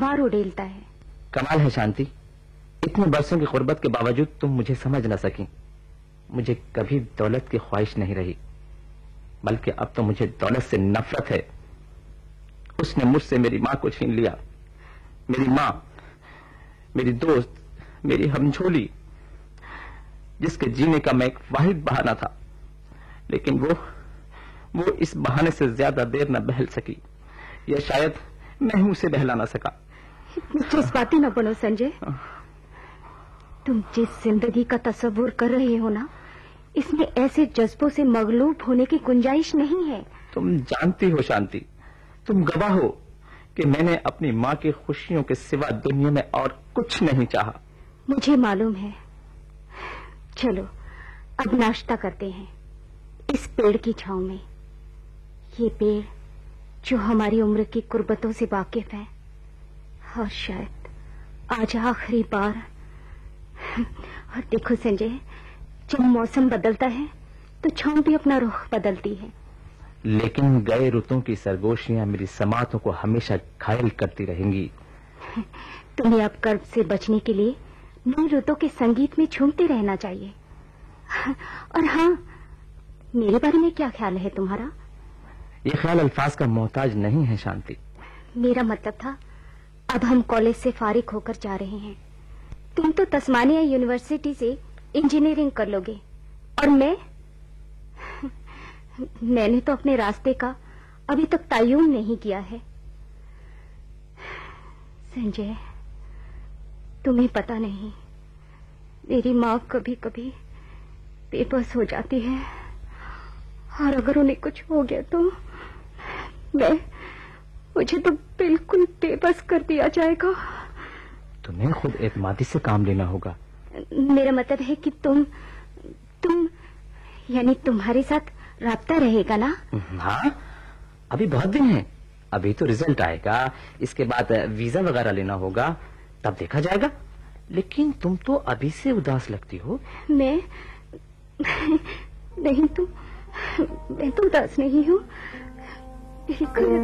तलवार उड़ेलता है। कमाल है शांति, इतने बरसों की गुर्बत के बावजूद तुम मुझे समझ न सकी। मुझे कभी दौलत की ख्वाहिश नहीं रही, बल्कि अब तो मुझे दौलत से नफरत है। उसने मुझसे मेरी माँ को छीन लिया। मेरी माँ, मेरी दोस्त, मेरी हमझोली, जिसके जीने का मैं एक वाहिद बहाना था, लेकिन वो इस बहाने से ज्यादा देर न बहल सकी, या शायद मैं ही उसे बहला ना सका। जज्बाती न बनो संजय। तुम जिस जिंदगी का तस्वुर कर रहे हो ना, इसमें ऐसे जज्बों से मगलूब होने की गुंजाइश नहीं है। तुम जानती हो शांति, तुम गवाह हो कि मैंने अपनी माँ की खुशियों के सिवा दुनिया में और कुछ नहीं चाहा। मुझे मालूम है। चलो अब नाश्ता करते हैं इस पेड़ की छांव में। ये पेड़ जो हमारी उम्र की कुर्बतों से वाकिफ है, और शायद आज आखिरी बार। और देखो संजय, जब मौसम बदलता है तो छांव भी अपना रुख बदलती है। लेकिन गए रुतों की सरगोशियां मेरी समातों को हमेशा घायल करती रहेंगी। तुम्हें अब कर्ब से बचने के लिए नई रुतों के संगीत में झूमते रहना चाहिए। और हाँ, मेरे बारे में क्या ख्याल है तुम्हारा? ये ख्याल अल्फाज का मोहताज नहीं है शांति। मेरा मतलब था, अब हम कॉलेज से फारिग होकर जा रहे हैं। तुम तो तस्मानिया यूनिवर्सिटी से इंजीनियरिंग कर लोगे, और मैंने तो अपने रास्ते का अभी तक तय्युम नहीं किया है। संजय, तुम्हें पता नहीं, मेरी माँ कभी कभी बेबस हो जाती है, और अगर उन्हें कुछ हो गया तो मुझे तो बिल्कुल बेबस कर दिया जाएगा। तुम्हें खुद एतमादी से काम लेना होगा। मेरा मतलब है कि तुम यानी तुम्हारे साथ राब्ता रहेगा ना? हाँ, अभी बहुत दिन है। अभी तो रिजल्ट आएगा, इसके बाद वीजा वगैरह लेना होगा, तब देखा जाएगा। लेकिन तुम तो अभी से उदास लगती हो। मैं तो उदास नहीं हूँ।